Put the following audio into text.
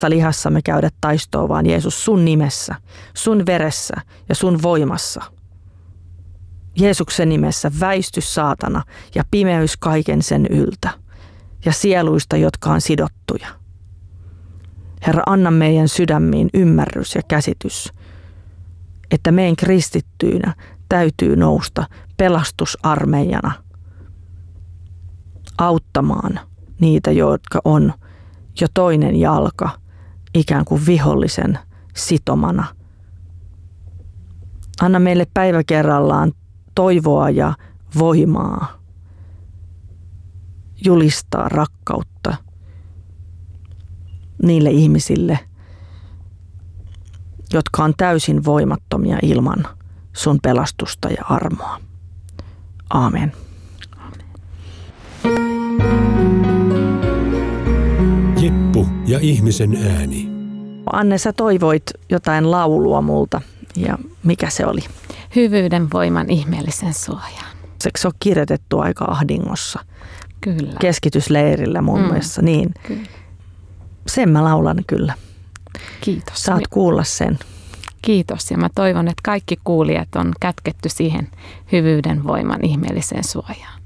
lihassamme käydä taistoa, vaan Jeesus sun nimessä, sun veressä ja sun voimassa. Jeesuksen nimessä väisty saatana ja pimeys kaiken sen yltä ja sieluista, jotka on sidottuja. Herra, anna meidän sydämiin ymmärrys ja käsitys, että meidän kristittyinä täytyy nousta pelastusarmeijana auttamaan niitä, jotka on jo toinen jalka ikään kuin vihollisen sitomana. Anna meille päivä kerrallaan toivoa ja voimaa julistaa rakkautta niille ihmisille, jotka on täysin voimattomia ilman sun pelastusta ja armoa. Aamen. Jeppu ja ihmisen ääni. Anne, sä toivoit jotain laulua multa, ja mikä se oli? Hyvyyden voiman ihmeellisen suojaan. Se on kirjoitettu aika ahdingossa. Kyllä. Keskitysleirillä muun muassa. Niin. Kyllä. Sen mä laulan kyllä. Kiitos. Saat kuulla sen. Kiitos, ja mä toivon, että kaikki kuulijat on kätketty siihen hyvyyden voiman ihmeelliseen suojaan.